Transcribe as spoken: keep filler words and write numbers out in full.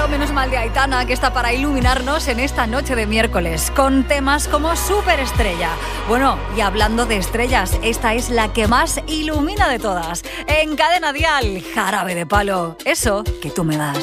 todo menos mal de Aitana, que está para iluminarnos en esta noche de miércoles, con temas como Superestrella. Bueno, y hablando de estrellas, esta es la que más ilumina de todas. En Cadena Dial, Jarabe de Palo, eso que tú me das.